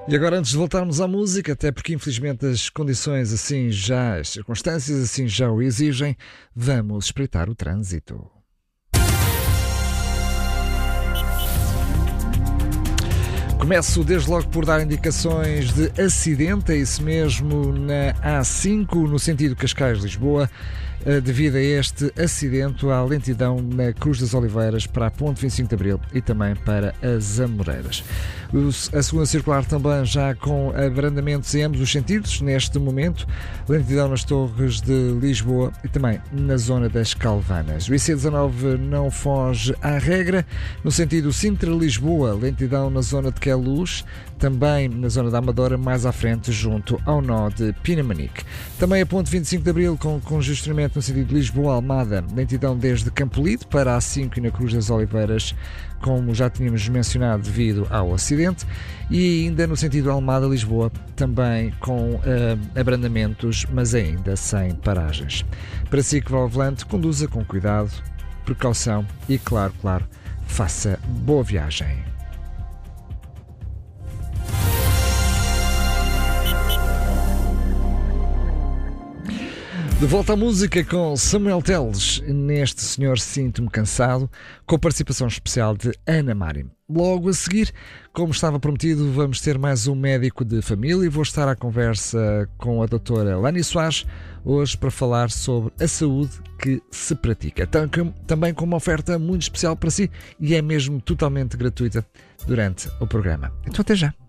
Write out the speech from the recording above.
E agora, antes de voltarmos à música, até porque infelizmente as condições assim já, as circunstâncias assim já o exigem, vamos espreitar o trânsito. Começo desde logo por dar indicações de acidente, é isso mesmo, na A5, no sentido Cascais-Lisboa. Devido a este acidente, há lentidão na Cruz das Oliveiras para a Ponte 25 de Abril e também para as Amoreiras. A segunda circular também já com abrandamentos em ambos os sentidos, neste momento. Lentidão nas Torres de Lisboa e também na zona das Calvanas. O IC19 não foge à regra, no sentido Sintra-Lisboa, lentidão na zona de Queluz, também na zona da Amadora, mais à frente, junto ao nó de Pinamanique. Também a Ponte 25 de Abril com congestionamento no sentido de Lisboa-Almada, lentidão desde Campolide para a A5 e na Cruz das Oliveiras, como já tínhamos mencionado, devido ao acidente, e ainda no sentido Almada-Lisboa, também com abrandamentos, mas ainda sem paragens. Para si que vai ao volante, conduza com cuidado, precaução e, claro, faça boa viagem. De volta à música com Samuel Teles, neste Senhor Sinto-me Cansado, com participação especial de Ana Mari. Logo a seguir, como estava prometido, vamos ter mais um médico de família e vou estar à conversa com a doutora Lani Soares, hoje para falar sobre a saúde que se pratica. Também com uma oferta muito especial para si e é mesmo totalmente gratuita durante o programa. Então até já!